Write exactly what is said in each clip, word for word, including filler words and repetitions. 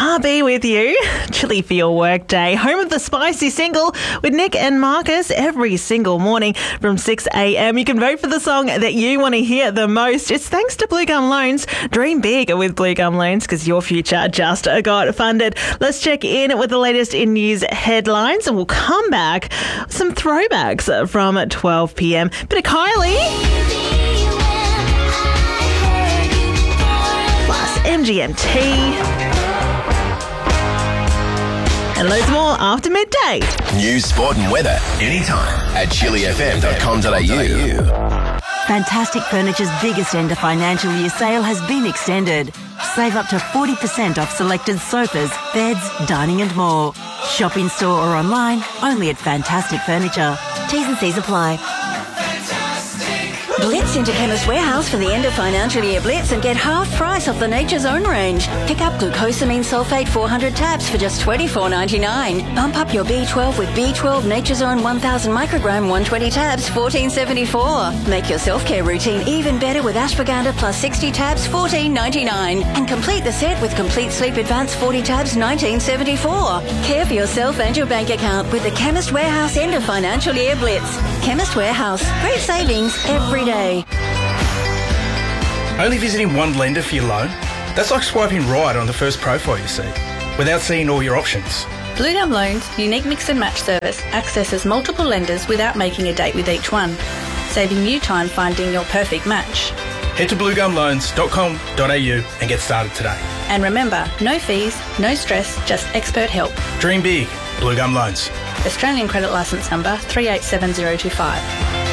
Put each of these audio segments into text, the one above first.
R B with you. Chilly for your workday. Home of the spicy single with Nick and Marcus every single morning from six a.m. You can vote for the song that you want to hear the most. It's thanks to Blue Gum Loans. Dream big with Blue Gum Loans because your future just got funded. Let's check in with the latest in news headlines and we'll come back with some throwbacks from twelve p.m. Bit of Kylie. M G M T and loads more after midday. News, sport and weather anytime at chili f m dot com dot a u. Fantastic Furniture's biggest end of financial year sale has been extended. Save up to forty percent off selected sofas, beds, dining and more. Shop in store or online, only at Fantastic Furniture. T's and C's apply. Blitz into Chemist Warehouse for the end of financial year blitz and get half price off the Nature's Own range. Pick up glucosamine sulfate four hundred tabs for just twenty-four ninety-nine. Bump up your B twelve with B twelve Nature's Own one thousand microgram one hundred twenty tabs, fourteen seventy-four. Make your self-care routine even better with ashwagandha plus sixty tabs, fourteen ninety-nine. And complete the set with Complete Sleep Advance forty tabs, nineteen seventy-four. Care for yourself and your bank account with the Chemist Warehouse end of financial year blitz. Chemist Warehouse. Great savings every day. Only visiting one lender for your loan? That's like swiping right on the first profile you see, without seeing all your options. Blue Gum Loans' unique mix and match service accesses multiple lenders without making a date with each one, saving you time finding your perfect match. Head to blue gum loans dot com dot a u and get started today. And remember, no fees, no stress, just expert help. Dream big. Blue Gum Loans. Australian credit licence number three eight seven zero two five.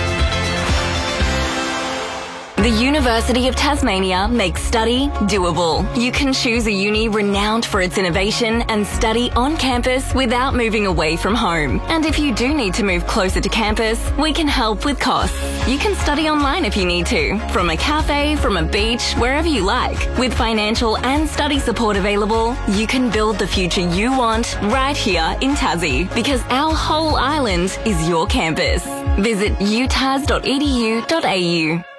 The University of Tasmania makes study doable. You can choose a uni renowned for its innovation and study on campus without moving away from home. And if you do need to move closer to campus, we can help with costs. You can study online if you need to, from a cafe, from a beach, wherever you like. With financial and study support available, you can build the future you want right here in Tassie, because our whole island is your campus. Visit u tas dot e d u dot a u.